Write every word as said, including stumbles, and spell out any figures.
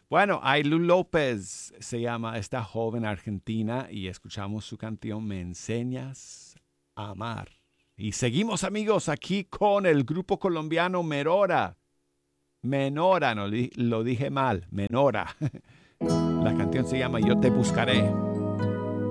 Bueno, Ailu López se llama esta joven argentina y escuchamos su canción Me enseñas a amar. Y seguimos amigos aquí con el grupo colombiano Menora. Menora, no li- lo dije mal, Menora. La canción se llama Yo te buscaré.